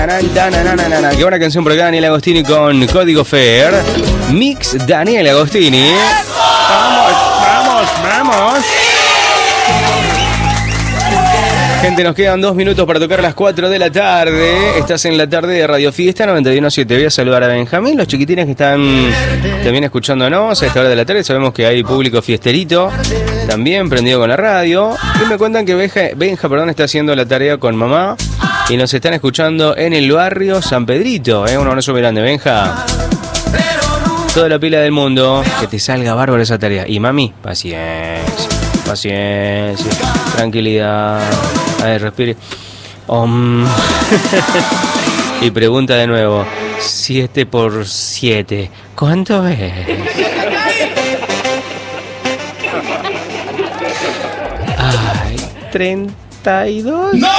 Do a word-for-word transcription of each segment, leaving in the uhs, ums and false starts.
Qué buena canción por acá, Daniel Agostini con Código Fair. Mix Daniel Agostini. Vamos, vamos, vamos. Gente, nos quedan dos minutos para tocar las cuatro de la tarde. Estás en la tarde de Radio Fiesta noventa y uno punto siete. Voy a saludar a Benjamín, los chiquitines que están también escuchándonos a esta hora de la tarde. Sabemos que hay público fiesterito también prendido con la radio. Y me cuentan que Benja, Benja perdón, está haciendo la tarea con mamá y nos están escuchando en el barrio San Pedrito. ¿eh? Un abrazo muy grande, Benja. Toda la pila del mundo. Que te salga bárbaro esa tarea. Y mami, paciencia, paciencia, tranquilidad. A ver, respire. Um. Y pregunta de nuevo. siete por siete. ¿Cuánto es? Ay, treinta y dos. ¡No!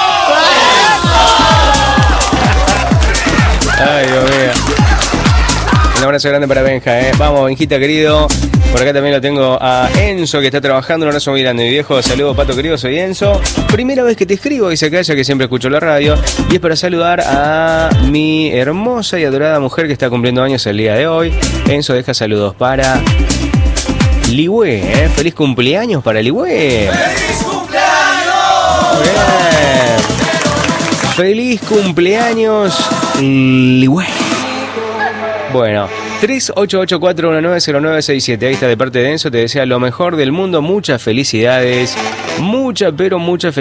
Ay, Dios mío. Un abrazo grande para Benja, ¿eh? Vamos, Benjita querido. Por acá también lo tengo a Enzo, que está trabajando. Un abrazo muy grande, mi viejo. Saludos, Pato querido, soy Enzo. Primera vez que te escribo, dice acá, ya que siempre escucho la radio. Y es para saludar a mi hermosa y adorada mujer que está cumpliendo años el día de hoy. Enzo deja saludos para Ligüe, ¿eh? Feliz cumpleaños para Ligüe. ¡Feliz cumpleaños! Bien. Feliz cumpleaños, Ligüe. Bueno, tres ocho ocho cuatro uno nueve cero nueve seis siete. Ahí está de parte de Enzo. Te desea lo mejor del mundo. Muchas felicidades. Mucha, pero mucha felicidad.